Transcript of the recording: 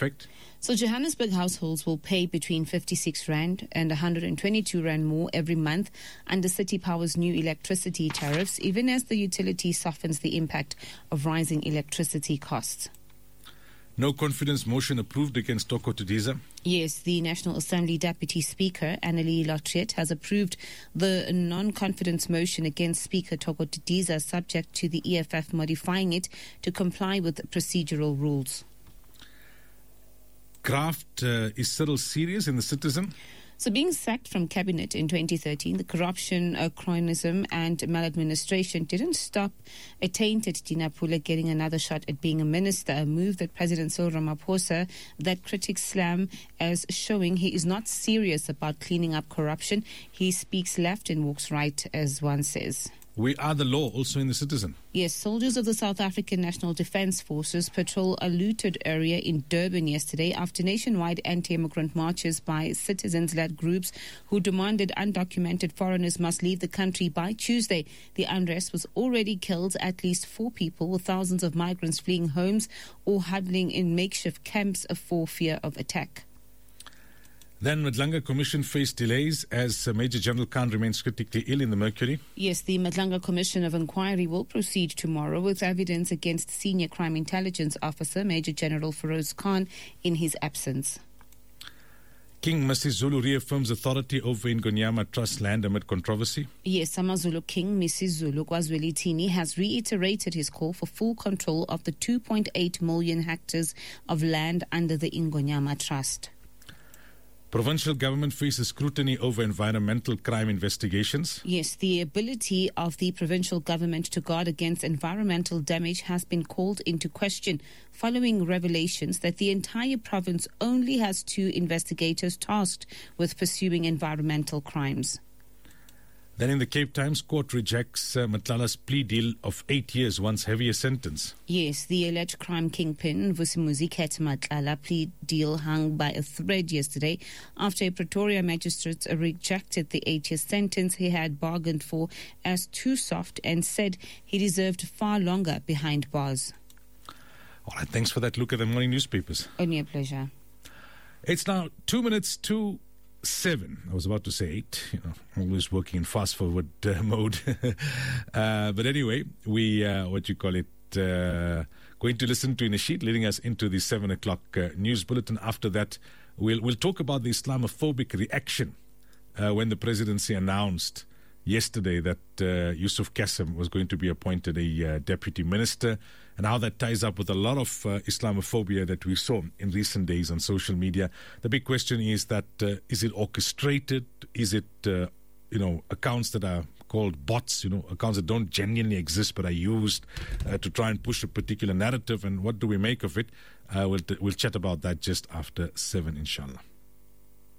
effect? So Johannesburg households will pay between 56 Rand and 122 Rand more every month under City Power's new electricity tariffs, even as the utility softens the impact of rising electricity costs. No confidence motion approved against Toko Didiza. Yes, the National Assembly Deputy Speaker, Annelie Lotriet, has approved the non-confidence motion against Speaker Toko Didiza, subject to the EFF modifying it to comply with procedural rules. Graft is still serious in the Citizen. So being sacked from cabinet in 2013, the corruption, cronyism and maladministration didn't stop a tainted Dina Pula getting another shot at being a minister, a move that President Cyril Ramaphosa, that critics slam as showing he is not serious about cleaning up corruption. He speaks left and walks right, as one says. We are the law also in the Citizen. Yes, soldiers of the South African National Defence Forces patrol a looted area in Durban yesterday after nationwide anti-immigrant marches by citizens-led groups who demanded undocumented foreigners must leave the country by Tuesday. The unrest was already killed at least 4 people, with thousands of migrants fleeing homes or huddling in makeshift camps for fear of attack. Then Madlanga Commission faced delays as Major General Khan remains critically ill in the Mercury. Yes, the Madlanga Commission of Inquiry will proceed tomorrow with evidence against Senior Crime Intelligence Officer Major General Feroz Khan in his absence. King Misizulu reaffirms authority over Ingonyama Trust land amid controversy. Yes, AmaZulu King Misizulu KwaZulu-Natal has reiterated his call for full control of the 2.8 million hectares of land under the Ingonyama Trust. Provincial government faces scrutiny over environmental crime investigations. Yes, the ability of the provincial government to guard against environmental damage has been called into question following revelations that the entire province only has 2 investigators tasked with pursuing environmental crimes. Then in the Cape Times, court rejects Matlala's plea deal of 8 years, once heavier sentence. Yes, the alleged crime kingpin, Vusimuzi Khetha Matlala, plea deal hung by a thread yesterday after a Pretoria magistrate rejected the 8-year sentence he had bargained for as too soft and said he deserved far longer behind bars. All right, thanks for that look at the morning newspapers. Only a pleasure. It's now 2 minutes to 7. I was about to say 8. Always working in fast forward mode. But anyway, we going to listen to Nasheed leading us into the 7 o'clock news bulletin. After that, we'll talk about the Islamophobic reaction when the presidency announced yesterday that Yusuf Qasim was going to be appointed a deputy minister, and how that ties up with a lot of Islamophobia that we saw in recent days on social media. The big question is that is it orchestrated? Is it accounts that are called bots, accounts that don't genuinely exist but are used to try and push a particular narrative, and what do we make of it? We'll chat about that just after 7, inshallah.